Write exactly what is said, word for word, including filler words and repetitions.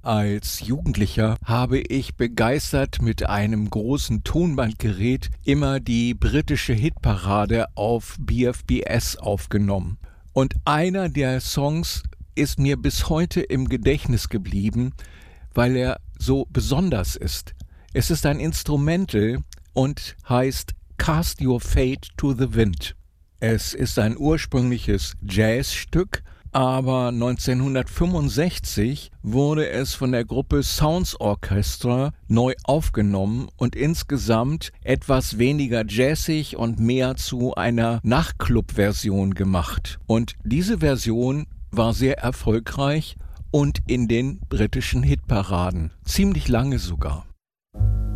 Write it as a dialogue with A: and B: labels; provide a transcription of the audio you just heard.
A: Als Jugendlicher habe ich begeistert mit einem großen Tonbandgerät immer die britische Hitparade auf B F B S aufgenommen. Und einer der Songs ist mir bis heute im Gedächtnis geblieben, weil er so besonders ist. Es ist ein Instrumental und heißt Cast Your Fate to the Wind. Es ist ein ursprüngliches Jazzstück, aber neunzehnhundertfünfundsechzig wurde es von der Gruppe Sounds Orchestra neu aufgenommen und insgesamt etwas weniger jazzig und mehr zu einer Nachtclub-Version gemacht. Und diese Version war sehr erfolgreich und in den britischen Hitparaden, ziemlich lange sogar.